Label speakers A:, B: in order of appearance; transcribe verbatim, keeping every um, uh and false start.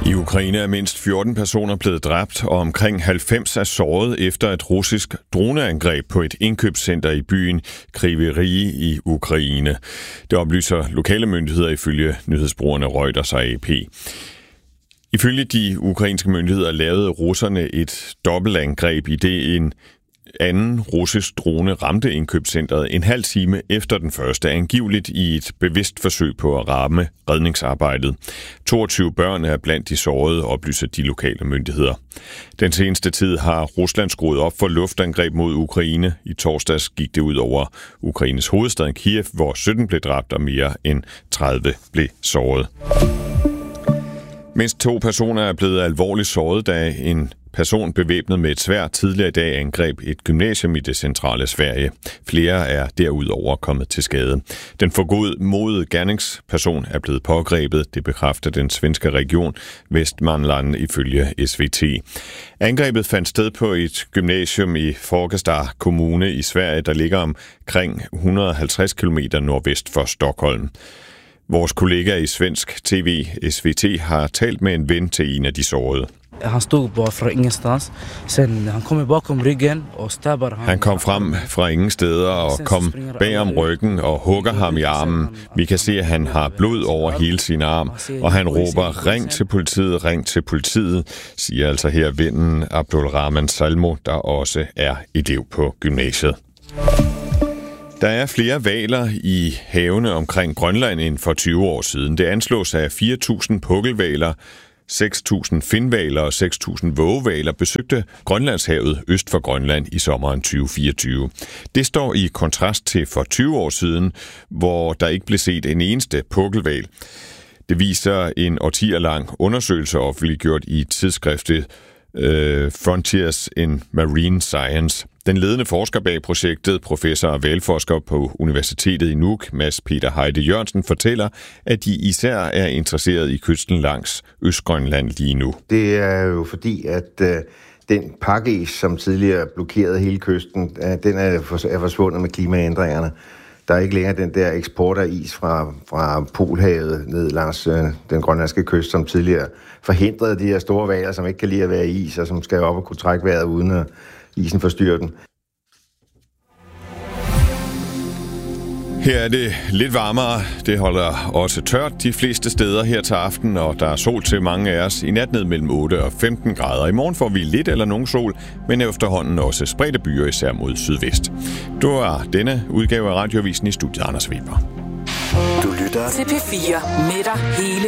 A: I Ukraine er mindst fjorten personer blevet dræbt, og omkring halvfems er såret efter et russisk droneangreb på et indkøbscenter i byen Kryvyi Rih i Ukraine. Det oplyser lokale myndigheder ifølge nyhedsbrugerne Reuters og A P. Ifølge de ukrainske myndigheder lavede russerne et dobbeltangreb, i det en anden russisk drone ramte indkøbscentret en halv time efter den første, angiveligt i et bevidst forsøg på at ramme redningsarbejdet. toogtyve børn er blandt de sårede, oplyser de lokale myndigheder. Den seneste tid har Rusland skruet op for luftangreb mod Ukraine. I torsdags gik det ud over Ukraines hovedstad Kiev, hvor sytten blev dræbt og mere end tredive blev såret. Mindst to personer er blevet alvorligt såret, da en person bevæbnet med et sværd tidligere i dag angreb et gymnasium i det centrale Sverige. Flere er derudover kommet til skade. Den forgodmodede gerningsperson er blevet pågrebet, det bekræfter den svenske region Västmanland ifølge S V T. Angrebet fandt sted på et gymnasium i Fagersta kommune i Sverige, der ligger omkring et hundrede og halvtreds kilometer nordvest for Stockholm. Vores kollega i svensk tv S V T har talt med en ven til en af de sårede.
B: Han stod bare fra ingenstans. Sen han kom bakom ryggen og stabber ham.
A: Han kom frem fra ingen steder og kom bag om ryggen og hugger ham i armen. Vi kan se, at han har blod over hele sin arm, og han råber, ring til politiet, ring til politiet, siger altså her vennen Abdulrahman Salmo, der også er elev på gymnasiet. Der er flere hvaler i havene omkring Grønland end for tyve år siden. Det anslås af fire tusind pukkelhvaler, seks tusind finhvaler og seks tusind vågehvaler besøgte Grønlandshavet øst for Grønland i sommeren tyve fireogtyve. Det står i kontrast til for tyve år siden, hvor der ikke blev set en eneste pukkelhval. Det viser en årtier lang undersøgelse offentliggjort i tidsskriftet uh, Frontiers in Marine Science. Den ledende forsker bag projektet, professor og hvalforsker på Universitetet i Nuuk, Mads Peter Heide Jørgensen, fortæller, at de især er interesseret i kysten langs Østgrønland lige nu.
C: Det er jo fordi, at øh, den pakkis, som tidligere blokerede hele kysten, øh, den er, for, er forsvundet med klimaændringerne. Der er ikke længere den der eksport af is fra, fra Polhavet ned langs øh, den grønlandske kyst, som tidligere forhindrede de her store hvaler, som ikke kan lide at være i is, og som skal op og kunne trække vejret uden at isen forstyrrer den.
A: Her er det lidt varmere. Det holder også tørt de fleste steder her til aften, og der er sol til mange af os. I nat ned mellem otte og femten grader. I morgen får vi lidt eller nogen sol, men efterhånden også spredte byer, især mod sydvest. Du er denne udgave af Radioavisen, i studiet Anders Weber.
D: Du lytter til P fire med dig hele